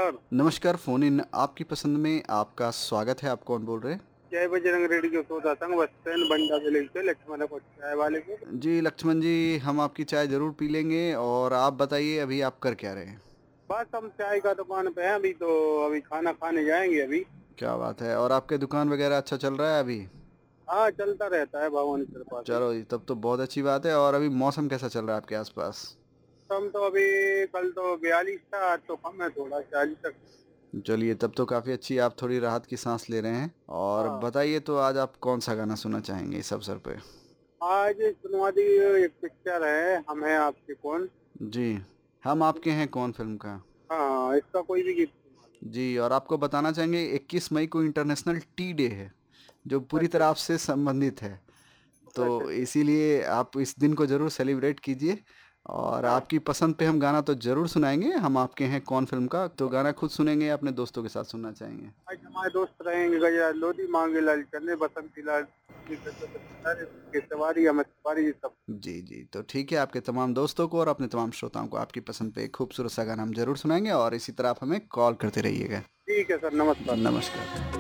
नमस्कार। नमस्कार, फ़ोन इन आपकी पसंद में आपका स्वागत है। आप कौन बोल रहे हैं? जय बजरंग रेडियो श्रोता संघ बस स्टैंड बंडा विलेज से लक्ष्मण को चाय वाले को। जी, लक्ष्मण जी, हम आपकी चाय ज़रूर पी लेंगे और आप बताइए अभी आप कर क्या रहे हैं? बस हम चाय का दुकान पे हैं अभी तो। अभी खाना खाने जाएंगे अभी। क्या बात है और आपके दुकान वग़ैरह अच्छा चल रहा है अभी? हाँ, चलता रहता है भगवान की कृपा से। चलो, तब तो बहुत अच्छी बात है और अभी मौसम कैसा चल रहा है आपके आस-पास? हम तो अभी कल तो 42 था, आज तो कम है थोड़ा 40 तक। चलिए, तब तो काफ़ी अच्छी आप थोड़ी राहत की साँस ले रहे हैं और हाँ, बताइए तो आज आप कौन-सा गाना सुनना चाहेंगे इस अवसर पे? आज सुनवा दी। एक पिक्चर है हम हैं आपके कौन। जी, हम आपके हैं कौन फ़िल्म का? हाँ, इसका कोई भी गीत सुनवा जी, और आपको बताना चाहेंगे 21 मई को इंटरनेशनल टी डे है, जो दो। पूरी अच्छा तरह आपसे संबंधित है। अच्छा तो अच्छा। इसीलिए आप इस दिन को ज़रूर सेलिब्रेट कीजिए और हाँ, आपकी पसंद पे हम गाना तो ज़रूर सुनाएँगे, हम आपके हैं कौन फ़िल्म का, तो गाना खुद सुनेंगे या अपने दोस्तों के साथ सुनना चाहेंगे? आज हमारे दोस्त रहेंगे गया लोधी मांगे लाल चन्ने बसंती लाल के सवारी अमृत सवारी सब। जी, जी, तो ठीक है आपके तमाम दोस्तों को और अपने तमाम श्रोताओं को आपकी पसंद पे एक खूबसूरत सा गाना हम ज़रूर सुनाएँगे और इसी तरह आप हमें कॉल करते रहिएगा। ठीक है सर, नमस्कार। नमस्कार।